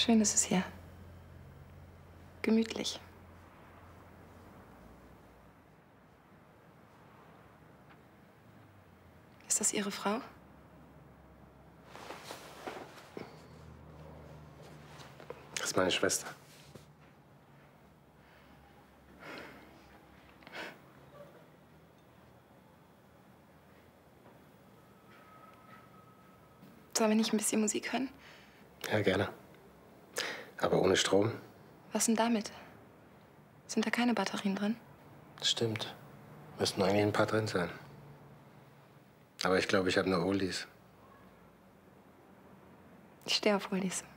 Schön ist es hier. Gemütlich. Ist das Ihre Frau? Das ist meine Schwester. Sollen wir nicht ein bisschen Musik hören? Ja, gerne. Aber ohne Strom? Was denn damit? Sind da keine Batterien drin? Stimmt. Müssten eigentlich ein paar drin sein. Aber ich glaube, ich habe nur Oldies. Ich stehe auf Oldies.